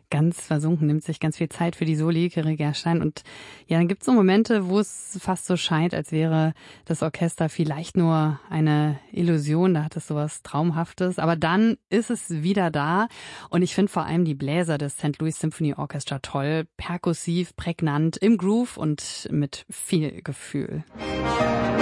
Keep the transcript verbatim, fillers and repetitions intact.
ganz versunken, nimmt sich ganz viel Zeit für die Soli, Kiri Gerstein. Und ja, dann gibt es so Momente, wo es fast so scheint, als wäre das Orchester vielleicht nur eine Illusion, da hat es sowas Traumhaftes. Aber dann ist es wieder da. Und ich finde vor allem die Bläser des Saint Louis Symphony Orchestra toll, perkussiv, prägnant, im Groove und mit viel Gefühl.